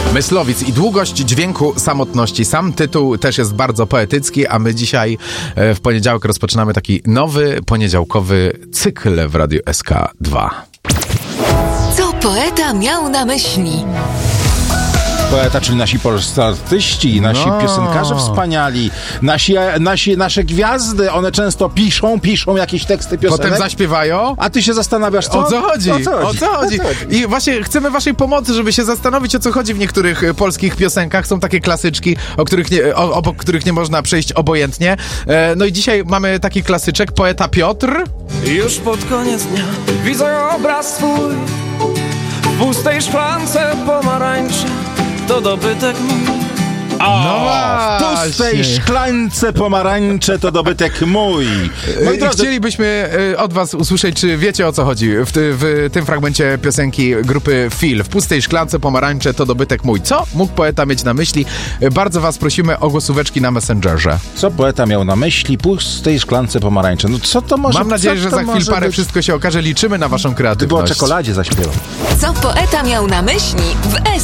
Myslowic i długość dźwięku samotności. Sam tytuł też jest bardzo poetycki, a my dzisiaj w poniedziałek rozpoczynamy taki nowy, poniedziałkowy cykl w Radiu SK2. Co poeta miał na myśli? Poeta, czyli nasi polscy artyści, nasi piosenkarze wspaniali, nasze gwiazdy, one często piszą jakieś teksty piosenek. Potem zaśpiewają. A ty się zastanawiasz, co? O co chodzi? O co chodzi? I właśnie chcemy waszej pomocy, żeby się zastanowić, o co chodzi w niektórych polskich piosenkach. Są takie klasyczki, obok których nie można przejść obojętnie. No i dzisiaj mamy taki klasyczek, poeta Piotr. Już pod koniec dnia widzę obraz twój w pustej szklance pomarańczy, to dobytek mój. W pustej szklance pomarańcze to dobytek mój. Moi drodzy, chcielibyśmy od was usłyszeć, czy wiecie, o co chodzi w tym fragmencie piosenki grupy Fil. W pustej szklance pomarańcze to dobytek mój. Co mógł poeta mieć na myśli? Bardzo was prosimy o głosóweczki na Messengerze. co poeta miał na myśli? Pustej szklance pomarańcze. No co to może być? Mam nadzieję, że za chwil parę wszystko się okaże. Liczymy na waszą kreatywność. Gdyby o czekoladzie zaśpiewał. Co poeta miał na myśli w